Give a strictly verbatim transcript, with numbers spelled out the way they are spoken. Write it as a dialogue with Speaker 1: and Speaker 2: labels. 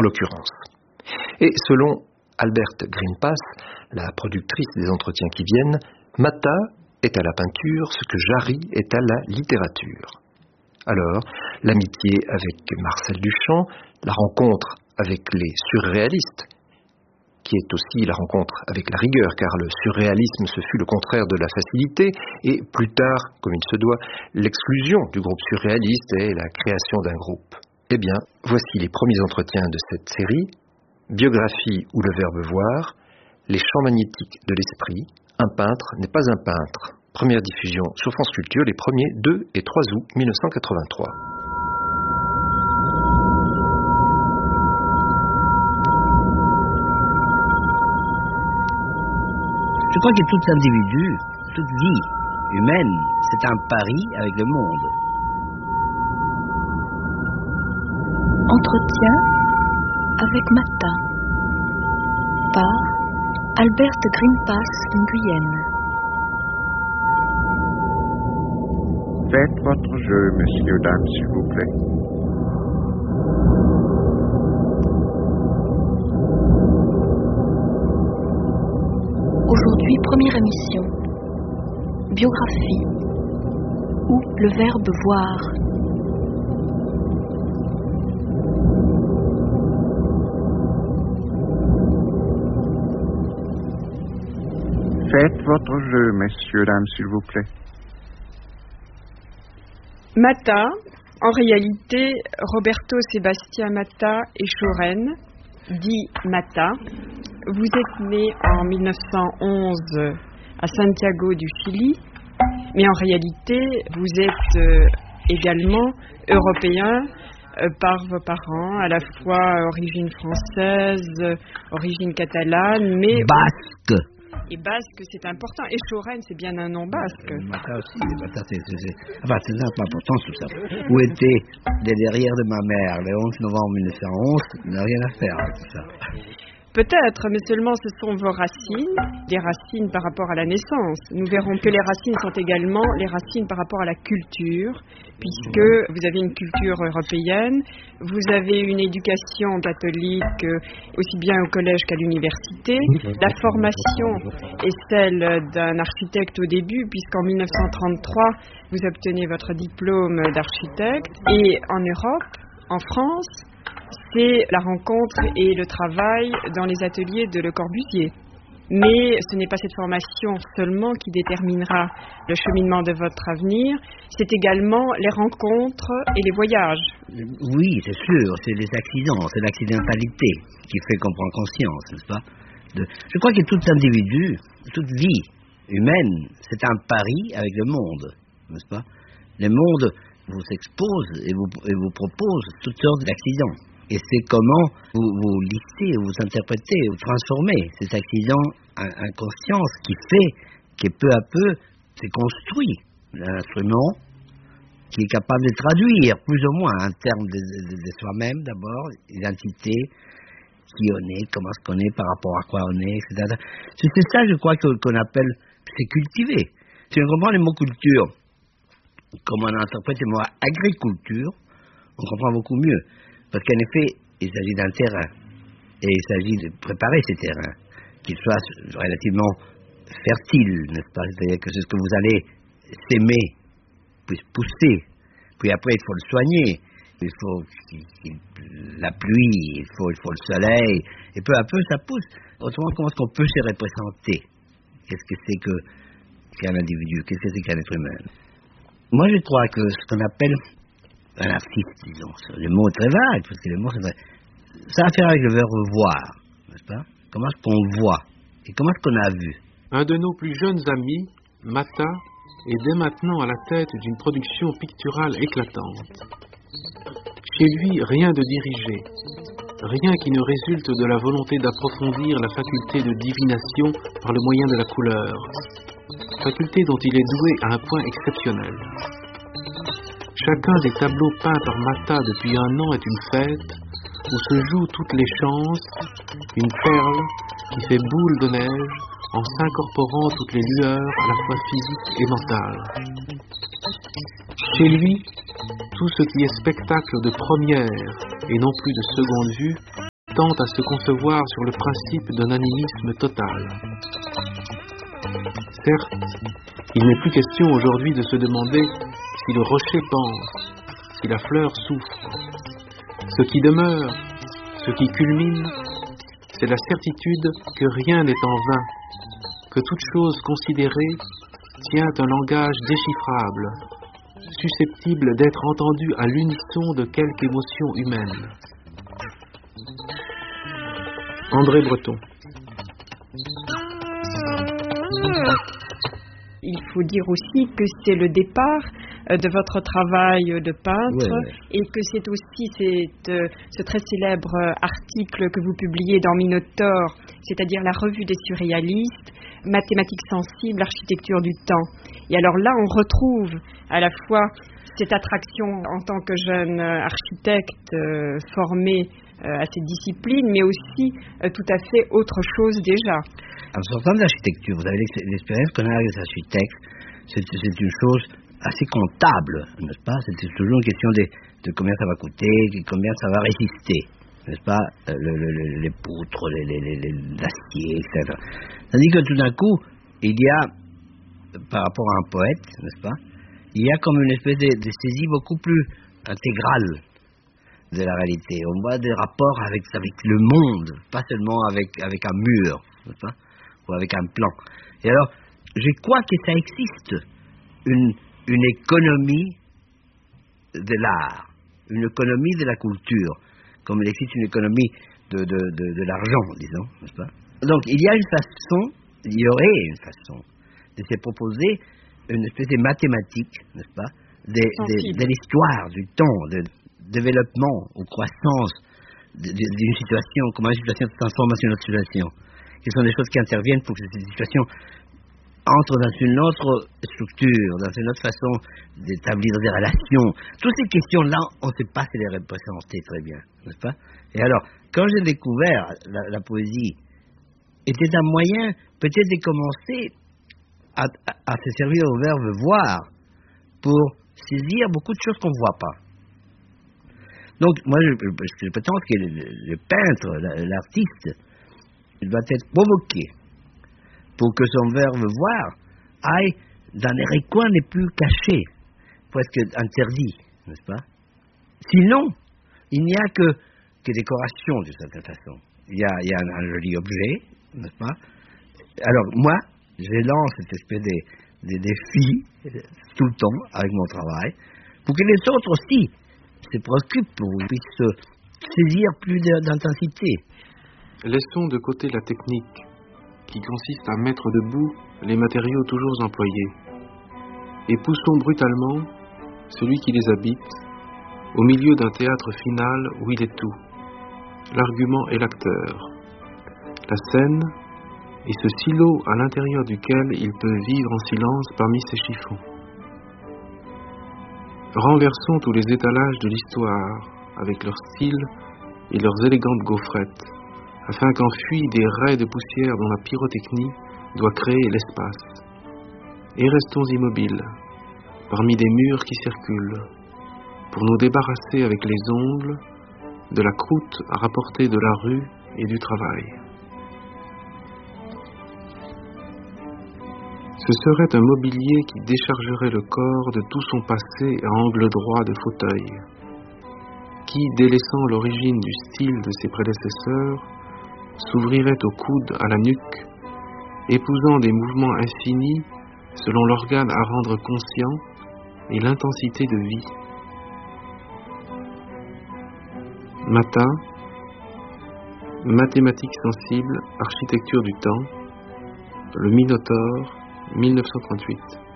Speaker 1: en l'occurrence. Et selon Albert Greenpass, la productrice des entretiens qui viennent, Mata est à la peinture ce que Jarry est à la littérature. Alors, l'amitié avec Marcel Duchamp, la rencontre avec les surréalistes, qui est aussi la rencontre avec la rigueur, car le surréalisme ce fut le contraire de la facilité, et plus tard, comme il se doit, l'exclusion du groupe surréaliste et la création d'un groupe. Eh bien, voici les premiers entretiens de cette série, Biographie ou le verbe voir, les champs magnétiques de l'esprit, un peintre n'est pas un peintre. Première diffusion sur France Culture les premiers deux et trois août mille neuf cent quatre-vingt-trois.
Speaker 2: Je crois que tout individu, toute vie humaine, c'est un pari avec le monde.
Speaker 3: Entretien avec Mata par Albert Greenpass Nguyen.
Speaker 4: Faites votre jeu, messieurs, dames, s'il vous plaît.
Speaker 3: Aujourd'hui, première émission. Biographie ou le verbe voir.
Speaker 4: Faites votre jeu, messieurs, dames, s'il vous plaît.
Speaker 5: Mata, en réalité, Roberto Sébastien Mata et Schoren, dit Mata. Vous êtes né en mille neuf cent onze à Santiago du Chili, mais en réalité, vous êtes euh, également européen euh, par vos parents, à la fois origine française, euh, origine catalane, mais...
Speaker 2: Basque.
Speaker 5: Et basque, c'est important. Et Schoren, c'est bien un nom basque.
Speaker 2: Mata aussi, Mata, c'est, c'est, c'est... Enfin, c'est pas important tout ça. Où étaient les derrières de ma mère le onze novembre mille neuf cent onze, il n'a rien à faire avec tout ça.
Speaker 5: Peut-être, mais seulement ce sont vos racines, des racines par rapport à la naissance. Nous verrons que les racines sont également les racines par rapport à la culture, puisque vous avez une culture européenne, vous avez une éducation catholique aussi bien au collège qu'à l'université. La formation est celle d'un architecte au début, puisqu'en mille neuf cent trente-trois, vous obtenez votre diplôme d'architecte. Et en Europe, en France, c'est la rencontre et le travail dans les ateliers de Le Corbusier. Mais ce n'est pas cette formation seulement qui déterminera le cheminement de votre avenir, c'est également les rencontres et les voyages.
Speaker 2: Oui, c'est sûr, c'est les accidents, c'est l'accidentalité qui fait qu'on prend conscience, n'est-ce pas de... Je crois que tout individu, toute vie humaine, c'est un pari avec le monde, n'est-ce pas? Le monde vous expose et vous, et vous propose toutes sortes d'accidents. Et c'est comment vous, vous listez, vous interprétez, vous transformez ces accidents en, en conscience qui fait que peu à peu c'est construit un instrument qui est capable de traduire plus ou moins en termes de, de, de soi-même d'abord, identité, qui on est, comment est-ce qu'on est par rapport à quoi on est, et cetera. C'est, c'est ça, je crois, que, qu'on appelle, c'est cultiver. Si on comprend le mot culture, comme on interprète le mot agriculture, on comprend beaucoup mieux. Parce qu'en effet, il s'agit d'un terrain, et il s'agit de préparer ces terrains, qu'ils soient relativement fertiles, n'est-ce pas? C'est-à-dire que c'est ce que vous allez s'aimer, puisse pousser, puis après il faut le soigner, il faut la pluie, il faut, il faut le soleil, et peu à peu ça pousse. Autrement, comment est-ce qu'on peut se représenter? Qu'est-ce que c'est que, qu'un individu? Qu'est-ce que c'est qu'un être humain? Moi je crois que ce qu'on appelle un artiste, disons. Le mot est très vague, parce que le mot c'est vrai. Ça a à faire avec le verbe voir, n'est-ce pas? Comment est-ce qu'on voit? Et comment est-ce qu'on a vu?
Speaker 6: Un de nos plus jeunes amis, Mata, est dès maintenant à la tête d'une production picturale éclatante. Chez lui, rien de dirigé, rien qui ne résulte de la volonté d'approfondir la faculté de divination par le moyen de la couleur, faculté dont il est doué à un point exceptionnel. Chacun des tableaux peints par Mata depuis un an est une fête où se jouent toutes les chances, une perle qui fait boule de neige en s'incorporant toutes les lueurs à la fois physiques et mentales. Chez lui, tout ce qui est spectacle de première et non plus de seconde vue tend à se concevoir sur le principe d'un animisme total. Certes, il n'est plus question aujourd'hui de se demander si le rocher pense, si la fleur souffre. Ce qui demeure, ce qui culmine, c'est la certitude que rien n'est en vain, que toute chose considérée tient un langage déchiffrable, susceptible d'être entendu à l'unisson de quelque émotion humaine. André Breton.
Speaker 5: Il faut dire aussi que c'est le départ de votre travail de peintre,
Speaker 2: ouais.
Speaker 5: Et que c'est aussi cette, ce très célèbre article que vous publiez dans Minotaure, c'est-à-dire la revue des surréalistes, mathématiques sensibles, architecture du temps. Et alors là, on retrouve à la fois cette attraction en tant que jeune architecte euh, formé euh, à cette discipline, mais aussi euh, tout à fait autre chose déjà.
Speaker 2: En sortant de l'architecture, vous avez l'expérience qu'on a avec les architectes, c'est, c'est une chose assez comptable, n'est-ce pas? C'est toujours une question de, de combien ça va coûter, combien ça va résister, n'est-ce pas? Le, le, le, les poutres, les, les, les, les, l'acier, et cetera. Tandis que tout d'un coup, il y a, par rapport à un poète, n'est-ce pas? Il y a comme une espèce de, de saisie beaucoup plus intégrale de la réalité. On voit des rapports avec, avec le monde, pas seulement avec, avec un mur, n'est-ce pas? Ou avec un plan. Et alors, je crois que ça existe une, une économie de l'art, une économie de la culture, comme il existe une économie de, de, de, de l'argent, disons, n'est-ce pas? Donc, il y a une façon, il y aurait une façon de se proposer une espèce de mathématique, n'est-ce pas, de, de, de l'histoire, du temps, de développement ou croissance d'une situation, comment une situation se transforme en une autre situation. Ce sont des choses qui interviennent pour que cette situation entre dans une autre structure, dans une autre façon d'établir des relations. Toutes ces questions-là, on ne sait pas si les représenter très bien, n'est-ce pas? Et alors, quand j'ai découvert la, la poésie, était un moyen peut-être de commencer à, à, à se servir au verbe voir pour saisir beaucoup de choses qu'on ne voit pas. Donc, moi, je, je, je pense que le, le peintre, l'artiste, il doit être provoqué pour que son verbe voir aille dans les recoins les plus cachés, presque interdits, n'est-ce pas? Sinon, il n'y a que, que décoration, d'une certaine façon. Il y a, il y a un, un joli objet, n'est-ce pas? Alors, moi, je lance cette espèce de, de défi tout le temps avec mon travail, pour que les autres aussi se préoccupent, pour qu'ils puissent saisir plus d'intensité.
Speaker 6: Laissons de côté la technique, qui consiste à mettre debout les matériaux toujours employés, et poussons brutalement celui qui les habite au milieu d'un théâtre final où il est tout. L'argument est l'acteur, la scène est ce silo à l'intérieur duquel il peut vivre en silence parmi ses chiffons. Renversons tous les étalages de l'histoire avec leur style et leurs élégantes gaufrettes, afin qu'enfuient des raies de poussière dont la pyrotechnie doit créer l'espace. Et restons immobiles, parmi des murs qui circulent, pour nous débarrasser avec les ongles de la croûte à rapporter de la rue et du travail. Ce serait un mobilier qui déchargerait le corps de tout son passé à angle droit de fauteuil, qui, délaissant l'origine du style de ses prédécesseurs, s'ouvrirait au coude, à la nuque, épousant des mouvements infinis selon l'organe à rendre conscient et l'intensité de vie. Matin, mathématiques sensibles, architecture du temps, le Minotaure, mille neuf cent trente-huit.